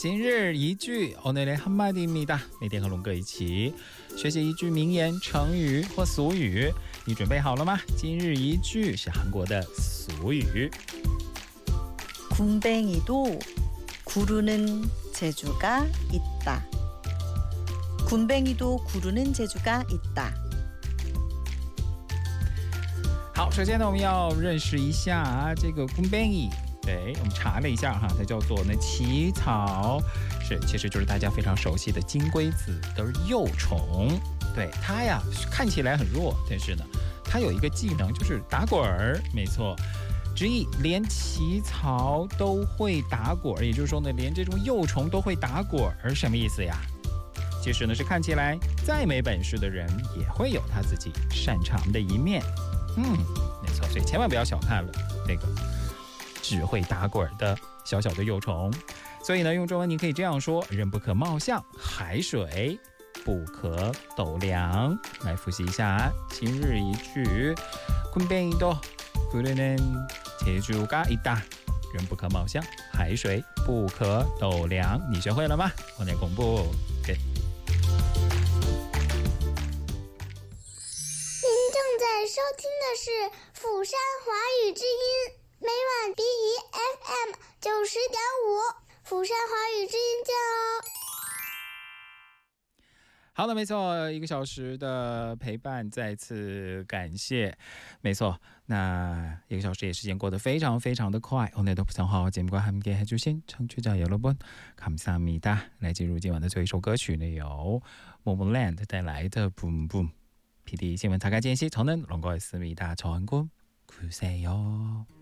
今日一句오늘의 한마디입니다。每天和龙哥一起学习一句名言、成语或俗语，你准备好了吗？今日一句是韩国的俗语。 군뱅이도 구르는 재주가 있다. 군뱅이도 구르는 재주가 있다. 好，首先呢，我们要认识一下这个 군뱅이。 对，我们查了一下哈，它叫做呢起草，其实就是大家非常熟悉的金龟子的幼虫。对，它呀看起来很弱，但是呢，它有一个技能就是打滚儿，没错。直译连起草都会打滚儿，也就是说呢，连这种幼虫都会打滚儿，什么意思呀？其实呢，是看起来再没本事的人也会有他自己擅长的一面。没错，所以千万不要小看了那个只会打滚的小小的幼虫。所以呢，用中文你可以这样说：人不可貌相，海水不可斗量。来复习一下今日一句：군뱅이도 구르는 재주가 있다。人不可貌相，海水不可斗量。你学会了吗？我来公布。 您正在收听的是釜山华语之音，每晚 BEFM 90.5，釜山华语之音见哦。 好的，没错，1个小时的陪伴，再次感谢。没错，那1个小时也时间过得非常非常的快。오늘도 부산화와节目함께 해주신 청취자 여러분 감사합니다。来进入今晚的最后一首歌曲呢，由 Momoland 带来的 Boom Boom。PD新闻大概间隙，저는 런거였습니다。전군 구세요。